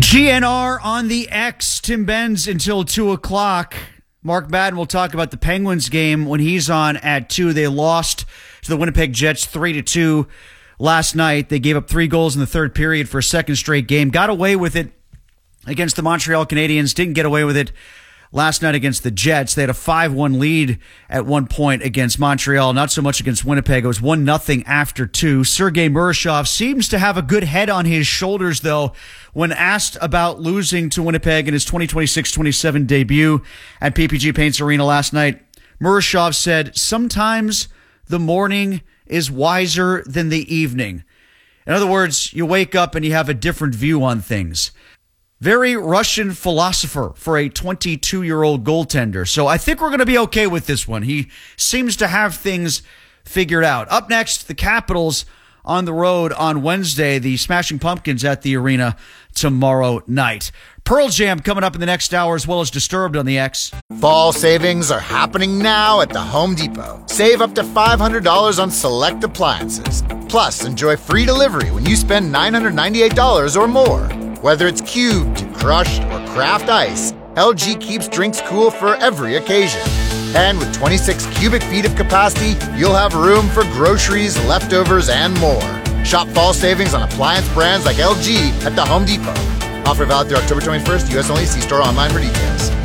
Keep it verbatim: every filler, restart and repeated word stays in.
G N R on the X. Tim Benz until two o'clock. Mark Madden will talk about the Penguins game when he's on at two. They lost to the Winnipeg Jets three to two last night. They gave up three goals in the third period for a second straight game. Got away with it against the Montreal Canadiens. Didn't get away with it last night against the Jets. They had a five one lead at one point against Montreal, not so much against Winnipeg. It was one nothing after two. Sergei Murashov seems to have a good head on his shoulders, though, when asked about losing to Winnipeg in his twenty twenty-six twenty-seven debut at P P G Paints Arena last night. Murashov said, "Sometimes the morning is wiser than the evening." In other words, you wake up and you have a different view on things. Very Russian philosopher for a twenty-two-year-old goaltender. So I think we're going to be okay with this one. He seems to have things figured out. Up next, the Capitals on the road on Wednesday. The Smashing Pumpkins at the arena tomorrow night. Pearl Jam coming up in the next hour, as well as Disturbed on the X. Fall savings are happening now at the Home Depot. Save up to five hundred dollars on select appliances. Plus, enjoy free delivery when you spend nine hundred ninety-eight dollars or more. Whether it's cubed, crushed, or craft ice, L G keeps drinks cool for every occasion. And with twenty-six cubic feet of capacity, you'll have room for groceries, leftovers, and more. Shop fall savings on appliance brands like L G at the Home Depot. Offer valid through October twenty-first, U S only. See store online for details.